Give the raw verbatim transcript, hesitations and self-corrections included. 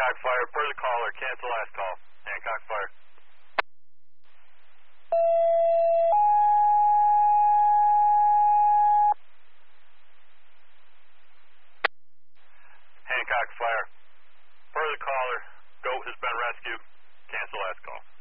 Hancock fire, per the caller, cancel last call. Hancock fire. Hancock fire. Per the caller, goat has been rescued. Cancel last call.